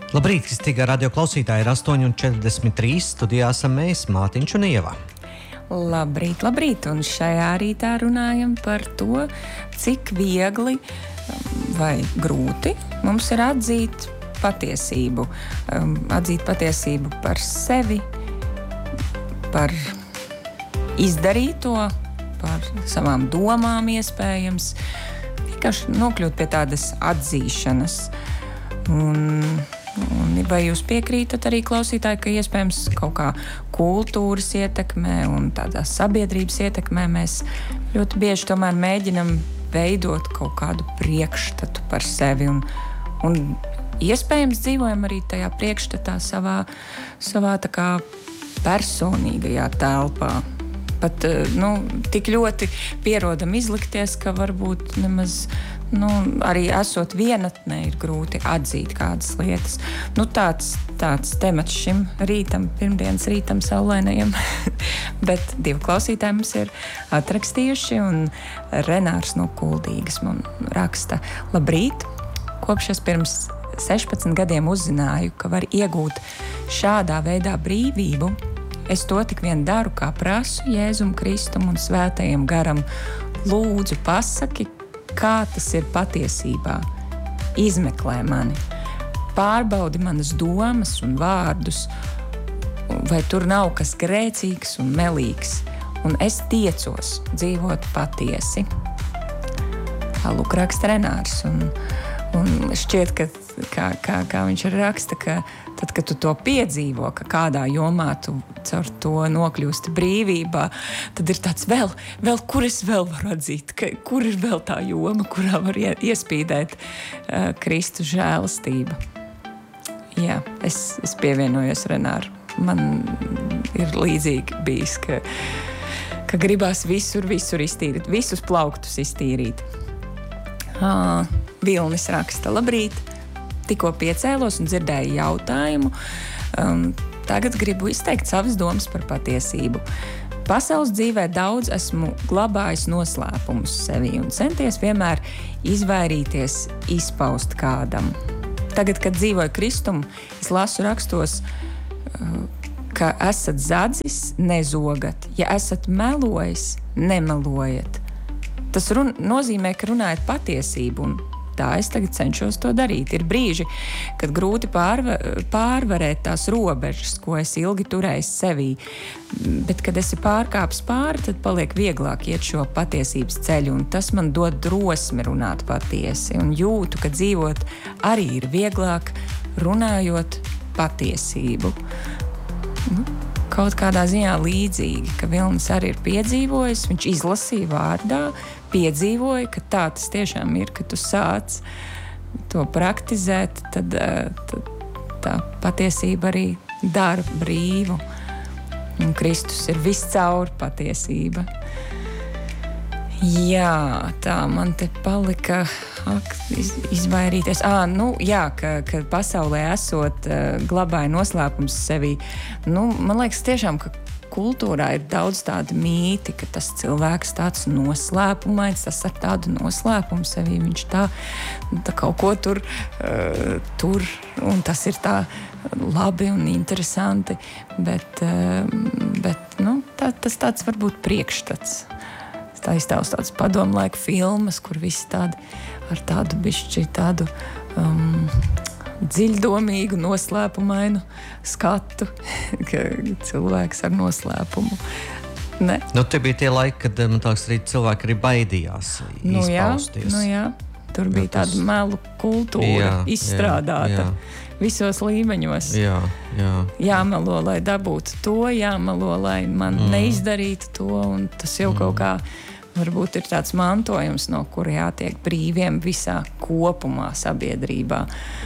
Labrīt, Kristīgā radio klausītāji, ir 8:43, studijā esam mēs, Mātiņš un Ieva. Labrīt, labrīt, un šajā rītā runājam par to, cik viegli vai grūti mums ir atzīt patiesību. Atzīt patiesību par sevi, par izdarīto, par savām domām iespējams, vienkārši nokļūt pie tādas atzīšanas. Un vai jūs piekrītat arī klausītāji, ka iespējams kaut kā kultūras ietekmē un tādā sabiedrības ietekmē mēs ļoti bieži tomēr mēģinam veidot kaut kādu priekšstatu par sevi un iespējams dzīvojam arī tajā priekšstatā savā tā kā personīgajā telpā. Pat tik ļoti pierodam izlikties, ka varbūt nemaz arī esot vienatnē ir grūti atzīt kādas lietas. Tāds temats šim rītam, pirmdienas rītam saulainajam. Bet divi klausītāji mums ir atrakstījuši, un Renārs no Kuldīgas man raksta: Labrīt! Kopš es pirms 16 gadiem uzzināju, ka var iegūt šādā veidā brīvību, es to tik vien daru, kā prasu Jēzum Kristum un Svētajam garam. Lūdzu, pasaki, kā tas ir patiesībā. Izmeklē mani. Pārbaudi manas domas un vārdus, vai tur nav kas grēcīgs un melīgs. Un es tiecos dzīvot patiesi. Lūk, raksta Renārs. Un šķiet, ka kā viņš raksta, ka tad, kad tu to piedzīvo, ka kādā jomā tu caur to nokļūsti brīvībā, tad ir tāds vēl kur es vēl varu atzīt, kur ir vēl tā joma, kurā var iespīdēt Kristus žēlastība. Jā, es pievienojos Renāru. Man ir līdzīgi bijis, ka gribās visur iztīrīt, visus plauktus iztīrīt. Vilnis raksta: Labrīt! Tikko piecēlos un dzirdēju jautājumu. Tagad gribu izteikt savas domas par patiesību. Pasaules dzīvē daudz esmu glabājis noslēpumus sevī un centies vienmēr izvairīties izpaust kādam. Tagad, kad dzīvoju Kristumu, es lasu rakstos, ka esat zadzis, nezogat. Ja esat melojis, nemelojat. Tas nozīmē, ka runājat patiesību, un tā es tagad cenšos to darīt. Ir brīži, kad grūti pārvarēt tās robežas, ko es ilgi turēju sevī. Bet, kad esi pārkāpis pāri, tad paliek vieglāk iet šo patiesības ceļu, un tas man dod drosmi runāt patiesi. Un jūtu, ka dzīvot arī ir vieglāk runājot patiesību. Kaut kādā ziņā līdzīgi, ka Vilnis arī ir piedzīvojis, viņš izlasīja vārdā, piedzīvoja, ka tā tas tiešām ir, ka tu sāc to praktizēt, tad tā patiesība arī dara brīvu. Un Kristus ir viscaur patiesība. Jā, tā man te palika izvairīties. Ka pasaulē esot glabāja noslēpums sevī. Man liekas tiešām, ka kultūrā ir daudz tādu mīti, ka tas cilvēks tāds noslēpumains, tas ar tādu noslēpumu sevī, viņš tā kaut ko tur, un tas ir tā labi un interesanti, bet tas tāds varbūt priekšstats. Tā izstāvs tāds padomlaika filmas, kur visi tādi ar tādu bišķi tādu dziļdomīgu, noslēpumainu skatu, ka cilvēks ar noslēpumu. Ne? Te bija tie laiki, kad, man liekas, arī cilvēki arī baidījās izpausties. Jā. Tur bija tāda melu kultūra izstrādāta visos līmeņos. Jā. Jāmelo, lai dabūtu to, jāmelo, lai man neizdarītu to, un tas jau kaut kā varbūt ir tāds mantojums, no kura jātiek brīviem visā kopumā sabiedrībā.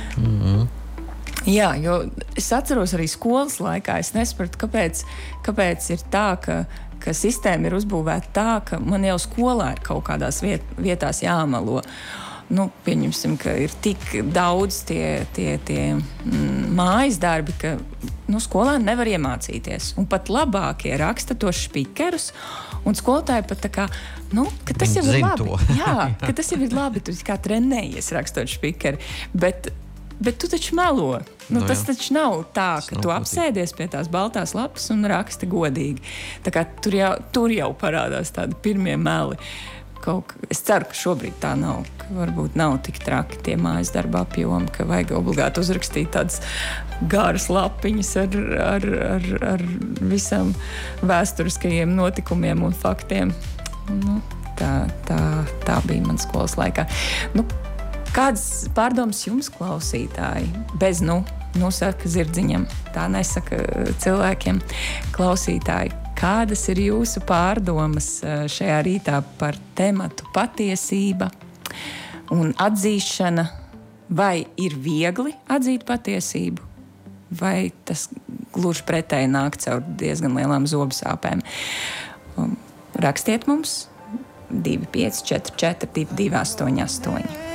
Jā, jo es atceros arī skolas laikā, es nesapratu, kāpēc ir tā, ka sistēma ir uzbūvēta tā, ka man jau skolā ir kaut kādās vietās jāmelo. Pieņemsim, ka ir tik daudz tie mājas darbi, ka skolēni nevar iemācīties. Un pat labākie raksta tos špikerus, un skolotāji pat tā kā, ka tas jau ir labi. Jā, ka tas jau ir labi, tu kā trenējies rakstot špikeri. Bet Bet tu taču melo. Tas taču nav tā, ka tu apsēdies pie tās baltās lapas un raksti godīgi. Tā kā tur jau parādās tādi pirmie meli. Es ceru, ka šobrīd tā nav. Ka varbūt nav tik traki tie mājas darba apjomi, ka vajag obligāti uzrakstīt tādas garas lapiņas ar visam vēsturiskajiem notikumiem un faktiem. Tā bija man skolas laikā. Kādas pārdomas jums, klausītāji? Bez saka zirdziņam, tā nesaka cilvēkiem. Klausītāji, kādas ir jūsu pārdomas šajā rītā par tematu patiesība un atzīšana? Vai ir viegli atzīt patiesību? Vai tas gluži pretēji nāk caur diezgan lielām zobu sāpēm? Rakstiet mums 2544 2288.